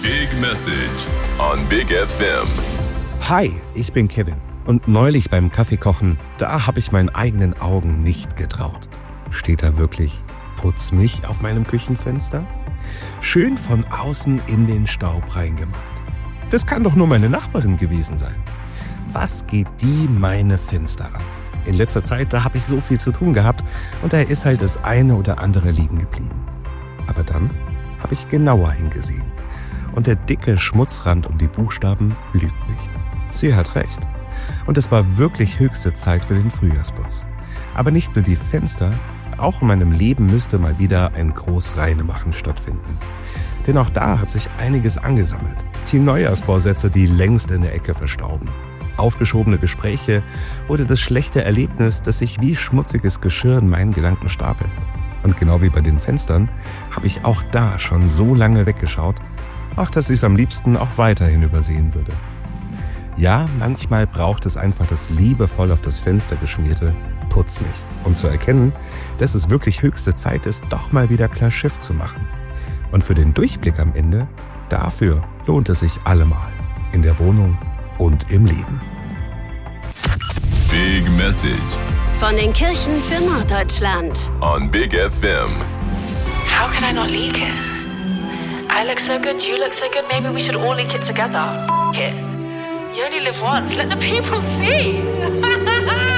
Big Message on Big FM. Hi, ich bin Kevin. Und neulich beim Kaffeekochen, da habe ich meinen eigenen Augen nicht getraut. Steht da wirklich "Putz mich" auf meinem Küchenfenster? Schön von außen in den Staub reingemalt. Das kann doch nur meine Nachbarin gewesen sein. Was geht die meine Fenster an? In letzter Zeit, da habe ich so viel zu tun gehabt und da ist halt das eine oder andere liegen geblieben. Aber dann habe ich genauer hingesehen. Und der dicke Schmutzrand um die Buchstaben lügt nicht. Sie hat recht. Und es war wirklich höchste Zeit für den Frühjahrsputz. Aber nicht nur die Fenster, auch in meinem Leben müsste mal wieder ein Großreinemachen stattfinden. Denn auch da hat sich einiges angesammelt. Die Neujahrsvorsätze, die längst in der Ecke verstauben. Aufgeschobene Gespräche oder das schlechte Erlebnis, das sich wie schmutziges Geschirr in meinen Gedanken stapelt. Und genau wie bei den Fenstern habe ich auch da schon so lange weggeschaut, auch dass ich es am liebsten auch weiterhin übersehen würde. Ja, manchmal braucht es einfach das liebevoll auf das Fenster geschmierte "Putz mich", um zu erkennen, dass es wirklich höchste Zeit ist, doch mal wieder klar Schiff zu machen. Und für den Durchblick am Ende, dafür lohnt es sich allemal. In der Wohnung und im Leben. Big Message Von den Kirchen für Norddeutschland. on Big FM. How can I not leak it? I look so good, you look so good, maybe we should all leak it together. F*** it. You only live once, let the people see.